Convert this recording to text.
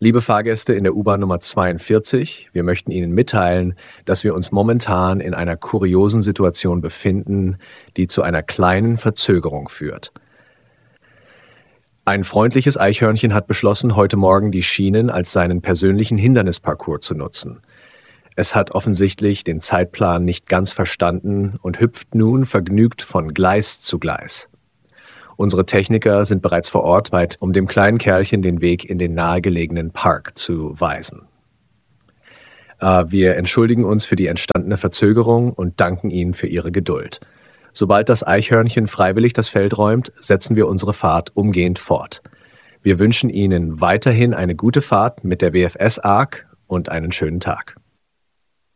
Liebe Fahrgäste in der U-Bahn Nummer 42, wir möchten Ihnen mitteilen, dass wir uns momentan in einer kuriosen Situation befinden, die zu einer kleinen Verzögerung führt. Ein freundliches Eichhörnchen hat beschlossen, heute Morgen die Schienen als seinen persönlichen Hindernisparcours zu nutzen. Es hat offensichtlich den Zeitplan nicht ganz verstanden und hüpft nun vergnügt von Gleis zu Gleis. Unsere Techniker sind bereits vor Ort, um dem kleinen Kerlchen den Weg in den nahegelegenen Park zu weisen. Wir entschuldigen uns für die entstandene Verzögerung und danken Ihnen für Ihre Geduld. Sobald das Eichhörnchen freiwillig das Feld räumt, setzen wir unsere Fahrt umgehend fort. Wir wünschen Ihnen weiterhin eine gute Fahrt mit der WFS ARC und einen schönen Tag.